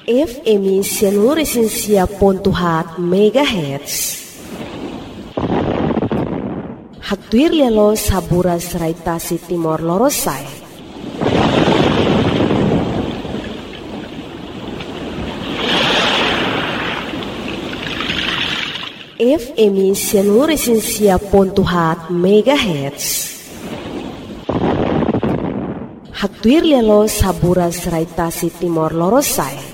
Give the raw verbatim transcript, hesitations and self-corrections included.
F M Sianuresinsia pontuhat megahertz. Hatuir lialo saburas raitasi Timor Lorosai. F M Sianuresinsia pontuhat megahertz. Hatuir lialo saburas raitasi Timor Lorosai.